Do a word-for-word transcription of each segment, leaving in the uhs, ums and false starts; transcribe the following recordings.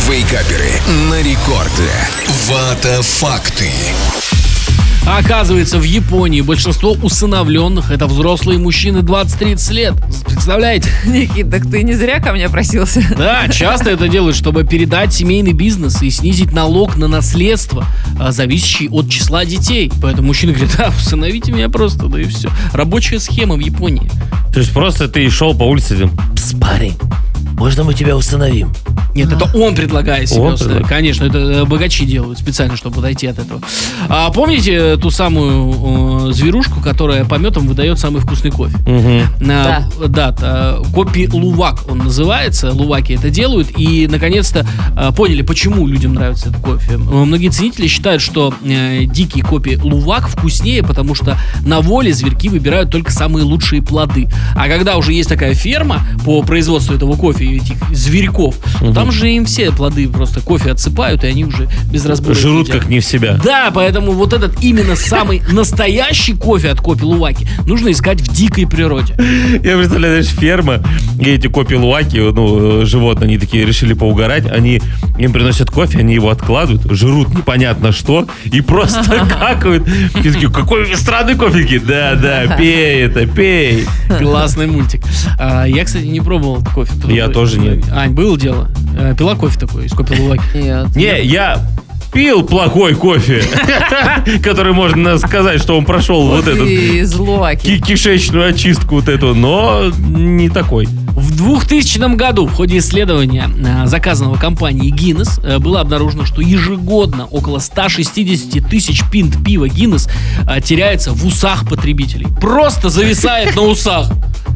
Вейкаперы на рекорде. Вата факты. Оказывается, в Японии большинство усыновленных — это взрослые мужчины двадцать-тридцать лет. Представляете? Никит, так ты не зря ко мне просился. Да, часто это делают, чтобы передать семейный бизнес и снизить налог на наследство, зависящий от числа детей. Поэтому мужчины говорят: да, усыновите меня просто, да и все. Рабочая схема в Японии. То есть просто ты шел по улице, пс, парень, можно мы тебя усыновим? Нет, это он предлагает себе Он установить. предлагает. Конечно, это богачи делают специально, чтобы подойти от этого. А помните ту самую э, зверушку, которая пометом выдает самый вкусный кофе? Угу. На, да. Да, Копи Лувак он называется. Луваки это делают. И, наконец-то, э, поняли, почему людям нравится этот кофе. Многие ценители считают, что э, дикий Копи Лувак вкуснее, потому что на воле зверьки выбирают только самые лучшие плоды. А когда уже есть такая ферма по производству этого кофе и этих зверьков, Угу. там же им все плоды просто кофе отсыпают, и они уже без разбора Жрут едят. как не в себя. Да, поэтому вот этот именно самый настоящий кофе от Копи Луваки нужно искать в дикой природе. Я представляю, знаешь, ферма, и эти Копи Луваки, ну, животные, они такие решили поугарать, они им приносят кофе, они его откладывают, жрут непонятно что, и просто какают. И такие: какой странный кофе. Да, да, пей это, пей. Классный мультик. А, я, кстати, не пробовал этот кофе. Я тоже нет. Ань, было дело? А, пила кофе такой из Копи Луваки? Нет. Не, я пил плохой кофе, который можно сказать, что он прошел вот эту Из Луваки. ки- кишечную очистку вот эту, но не такой. В двухтысячном году в ходе исследования, э, заказанного компанией Guinness, э, было обнаружено, что ежегодно около сто шестьдесят тысяч пинт пива Guinness э, теряется в усах потребителей. Просто зависает на усах.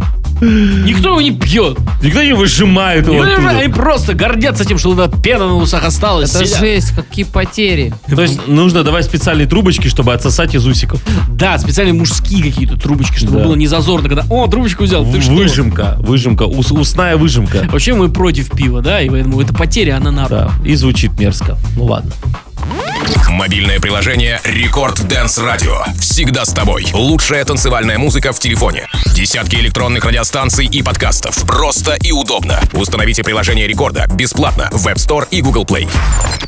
Никто его не пьет. Никто не выжимает его Они оттуда. просто гордятся тем, что эта пена на усах осталась. Это Сидят. жесть, какие потери. То есть нужно давать специальные трубочки, чтобы отсосать из усиков. Да, специальные мужские какие-то трубочки, чтобы Да. было не зазорно, когда: о, трубочку взял, ты что? Выжимка, выжимка, ус- усная выжимка. Вообще мы против пива, да, и поэтому эта потеря, она на руку. Да, и звучит мерзко. Ну ладно. Мобильное приложение Рекорд Дэнс Радио. Всегда с тобой. Лучшая танцевальная музыка в телефоне. Десятки электронных радиостанций и подкастов. Просто и удобно. Установите приложение Рекорда бесплатно в App Store и Google Play.